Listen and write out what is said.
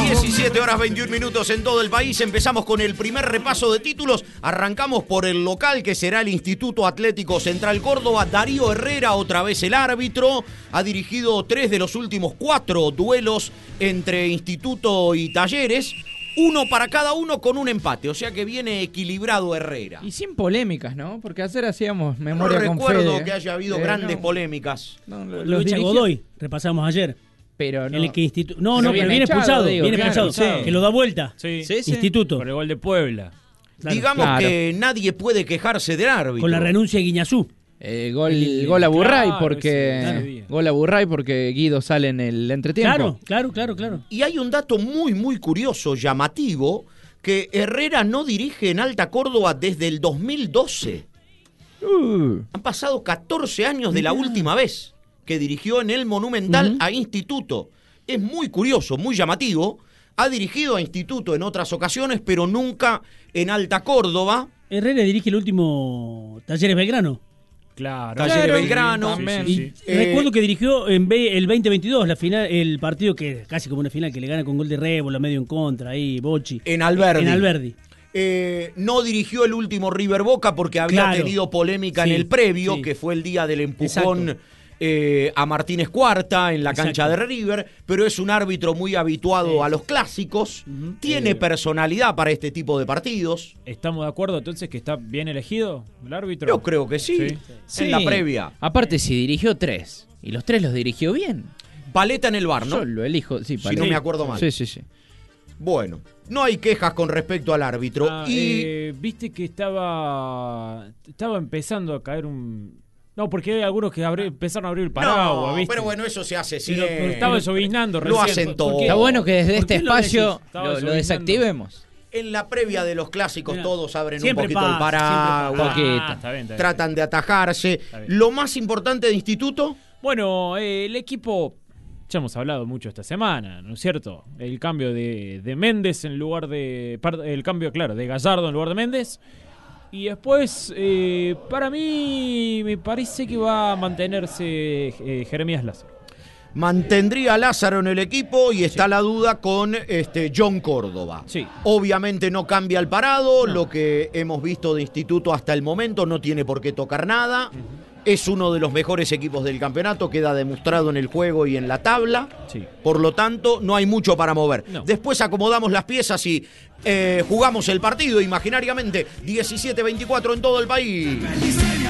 17:21 en todo el país. Empezamos con el primer repaso de títulos. Arrancamos por el local, que será el Instituto Atlético Central Córdoba. Darío Herrera, otra vez el árbitro. Ha dirigido 3 de los últimos 4 duelos entre Instituto y Talleres. 1 para cada uno con un empate. O sea que viene equilibrado Herrera. Y sin polémicas, ¿no? Porque ayer hacíamos memoria con Fede. No recuerdo que haya habido grandes polémicas. Lo echa Godoy, repasamos ayer. Pero no. En el que pero viene expulsado, viene expulsado. Sí. Que lo da vuelta. Sí. Instituto. Por el gol de Puebla. Claro. Digamos que nadie puede quejarse del árbitro. Con la renuncia de Guiñazú. Gol a Burray porque gol a Burray porque Guido sale en el entretiempo. Claro. Y hay un dato muy curioso, llamativo, que Herrera no dirige en Alta Córdoba desde el 2012. Han pasado 14 años de la última vez que dirigió en el Monumental a Instituto. Es muy curioso, muy llamativo. Ha dirigido a Instituto en otras ocasiones, pero nunca en Alta Córdoba. Herrera dirige el último Talleres Belgrano. Claro. Talleres Belgrano. Sí. Recuerdo que dirigió el 2022 la final, el partido que es casi como una final que le gana con gol de Rébola, medio en contra, ahí, Bocci. En Alberdi. En No dirigió el último River Boca porque había tenido polémica en el previo, que fue el día del empujón a Martínez Cuarta en la cancha de River, pero es un árbitro muy habituado a los clásicos, tiene personalidad para este tipo de partidos. ¿Estamos de acuerdo entonces que está bien elegido el árbitro? Yo creo que sí. En la previa. Aparte, si dirigió 3 y los 3 los dirigió bien. Paleta en el bar, ¿no? Yo lo elijo, sí, si no me acuerdo mal. Sí. Bueno, no hay quejas con respecto al árbitro. Viste que estaba empezando a caer un... No, porque hay algunos que empezaron a abrir el paraguas, ¿viste? Pero bueno, eso se hace pero estaba lloviznando recién. Lo hacen todo. Está bueno que desde este espacio lo desactivemos. En la previa de los clásicos todos abren un poquito pasa, el paraguas, Está bien. tratan de atajarse. Lo más importante de Instituto... Bueno, el equipo... Ya hemos hablado mucho esta semana, ¿no es cierto? El cambio de Méndez en lugar de... El cambio, claro, de Gallardo en lugar de Méndez. Y después, para mí, me parece que va a mantenerse Jeremías Lázaro. Mantendría a Lázaro en el equipo y está la duda con John Córdoba. Sí. Obviamente no cambia el parado, lo que hemos visto de Instituto hasta el momento no tiene por qué tocar nada. Es uno de los mejores equipos del campeonato, queda demostrado en el juego y en la tabla. Sí. Por lo tanto, no hay mucho para mover. No. Después acomodamos las piezas y jugamos el partido imaginariamente. 17-24 en todo el país.